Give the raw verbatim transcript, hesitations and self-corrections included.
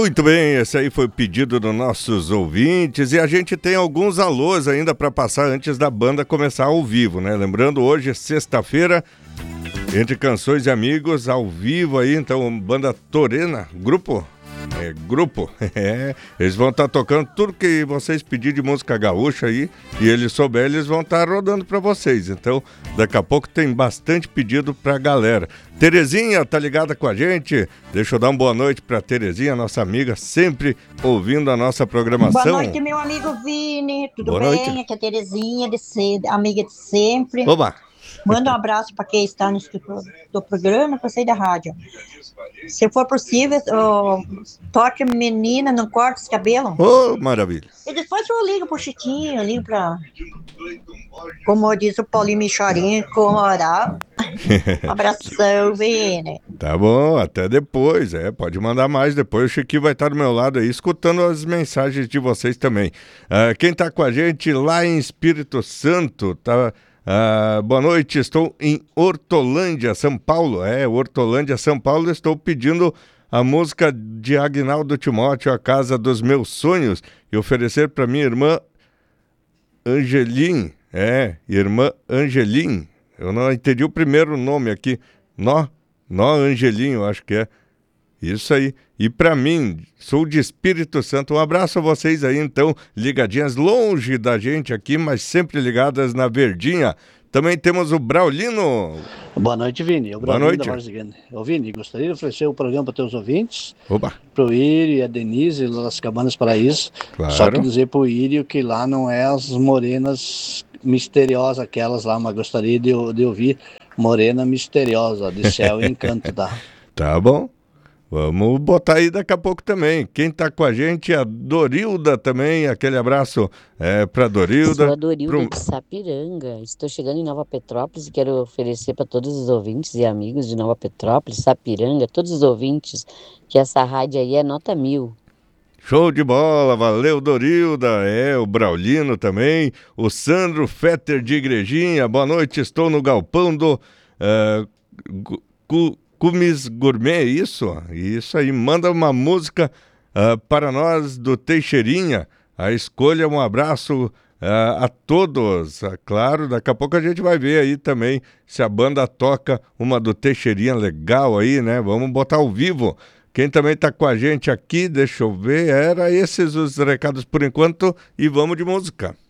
Muito bem, esse aí foi o pedido dos nossos ouvintes e a gente tem alguns alôs ainda para passar antes da banda começar ao vivo, né? Lembrando, hoje é sexta-feira, entre canções e amigos, ao vivo aí, então, banda Torena, grupo, é, grupo, é, eles vão estar tá tocando tudo que vocês pedirem de música gaúcha aí, e eles souber, eles vão estar tá rodando para vocês, então, daqui a pouco tem bastante pedido pra galera. Terezinha tá ligada com a gente, deixa eu dar uma boa noite pra Terezinha, nossa amiga, sempre ouvindo a nossa programação. Boa noite, meu amigo Vini, tudo boa bem? Noite. Aqui é a Terezinha, de ser, amiga de sempre. Oba! Manda um abraço para quem está no escritório do programa, para sair da rádio. Se for possível, oh, toque menina, não corta os cabelos. Ô, oh, maravilha. E depois eu ligo pro Chiquinho, eu ligo pra... Como diz o Paulinho Michorinho, Comoral. Um abração, Vini. Tá bom, até depois, é, pode mandar mais depois, o Chiquinho vai estar do meu lado aí, escutando as mensagens de vocês também. Uh, quem tá com a gente lá em Espírito Santo, tá... Uh, boa noite, estou em Hortolândia, São Paulo. É, Hortolândia, São Paulo. Estou pedindo a música de Agnaldo Timóteo, A Casa dos Meus Sonhos, e oferecer para minha irmã Angelim. É, irmã Angelim. Eu não entendi o primeiro nome aqui. Nó, Nó Angelim, eu acho que é. Isso aí. E para mim, sou de Espírito Santo. Um abraço a vocês aí, então, ligadinhas longe da gente aqui, mas sempre ligadas na Verdinha. Também temos o Braulino. Boa noite, Vini. O Boa Braulino noite. Da Ô, Vini, gostaria de oferecer o programa para teus ouvintes. Opa. Pro Írio e a Denise, lá das Cabanas Paraíso. Claro. Só que dizer pro Írio que lá não é as morenas misteriosas, aquelas lá, mas gostaria de, de ouvir Morena Misteriosa, de Céu e Encanto, tá? Tá bom. Vamos botar aí daqui a pouco também. Quem tá com a gente é a Dorilda também. Aquele abraço é, pra Dorilda. Sou a Dorilda Pro... de Sapiranga. Estou chegando em Nova Petrópolis e quero oferecer para todos os ouvintes e amigos de Nova Petrópolis, Sapiranga, todos os ouvintes, que essa rádio aí é nota mil. Show de bola, valeu Dorilda, é, o Braulino também, o Sandro Fetter de Igrejinha, boa noite, estou no galpão do uh, Gu, Cumis Gourmet, isso? Isso aí, manda uma música uh, para nós do Teixeirinha, a escolha, um abraço uh, a todos, uh, claro, daqui a pouco a gente vai ver aí também se a banda toca uma do Teixeirinha legal aí, né, vamos botar ao vivo. Quem também está com a gente aqui, deixa eu ver, era esses os recados por enquanto e vamos de música.